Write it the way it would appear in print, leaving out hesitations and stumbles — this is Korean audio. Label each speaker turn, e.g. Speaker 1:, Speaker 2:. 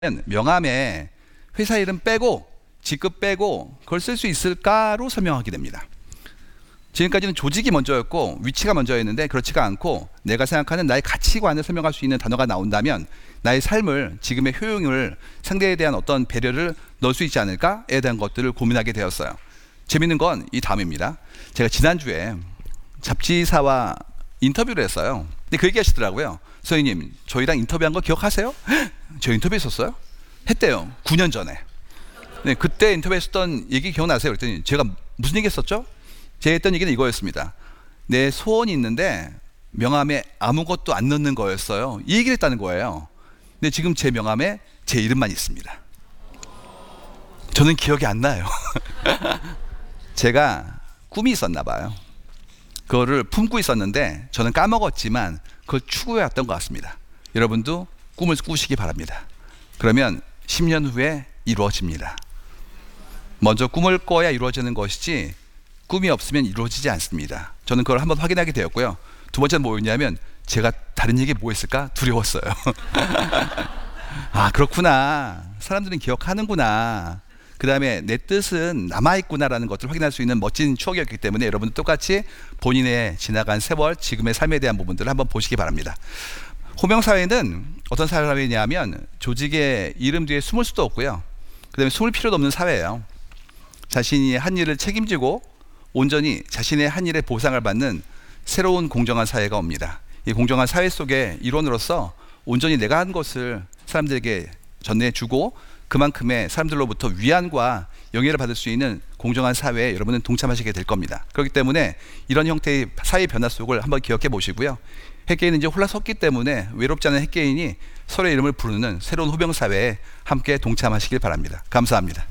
Speaker 1: 명함에 회사 이름 빼고 직급 빼고 그걸 쓸 수 있을까로 설명하게 됩니다. 지금까지는 조직이 먼저였고 위치가 먼저였는데 그렇지가 않고 내가 생각하는 나의 가치관을 설명할 수 있는 단어가 나온다면 나의 삶을 지금의 효용을 상대에 대한 어떤 배려를 넣을 수 있지 않을까에 대한 것들을 고민하게 되었어요. 재밌는 건 이 다음입니다. 제가 지난주에 잡지사와 인터뷰를 했어요. 근데 그 얘기 하시더라고요. 선생님, 저희랑 인터뷰한 거 기억하세요? 저 인터뷰했었어요? 했대요. 9년 전에. 네, 그때 인터뷰했었던 얘기 기억나세요? 그랬더니 제가 무슨 얘기 했었죠? 제가 했던 얘기는 이거였습니다. 내 소원이 있는데 명함에 아무것도 안 넣는 거였어요. 이 얘기를 했다는 거예요. 근데 지금 제 명함에 제 이름만 있습니다. 저는 기억이 안 나요. 제가 꿈이 있었나 봐요. 그거를 품고 있었는데 저는 까먹었지만 그걸 추구해왔던 것 같습니다. 여러분도 꿈을 꾸시기 바랍니다. 그러면 10년 후에 이루어집니다. 먼저 꿈을 꿔야 이루어지는 것이지 꿈이 없으면 이루어지지 않습니다. 저는 그걸 한번 확인하게 되었고요. 두 번째는 뭐였냐면 제가 다른 얘기 뭐 했을까 두려웠어요. 아, 그렇구나. 사람들은 기억하는구나. 그 다음에 내 뜻은 남아있구나라는 것을 확인할 수 있는 멋진 추억이었기 때문에 여러분도 똑같이 본인의 지나간 세월, 지금의 삶에 대한 부분들을 한번 보시기 바랍니다. 호명사회는 어떤 사회냐면 조직의 이름 뒤에 숨을 수도 없고요. 그 다음에 숨을 필요도 없는 사회예요. 자신이 한 일을 책임지고 온전히 자신의 한 일의 보상을 받는 새로운 공정한 사회가 옵니다. 이 공정한 사회 속의 일원으로서 온전히 내가 한 것을 사람들에게 전해주고 그만큼의 사람들로부터 위안과 영예를 받을 수 있는 공정한 사회에 여러분은 동참하시게 될 겁니다. 그렇기 때문에 이런 형태의 사회 변화 속을 한번 기억해 보시고요. 핵개인은 이제 홀라섰기 때문에 외롭지 않은 핵개인이 서로의 이름을 부르는 새로운 호병사회에 함께 동참하시길 바랍니다. 감사합니다.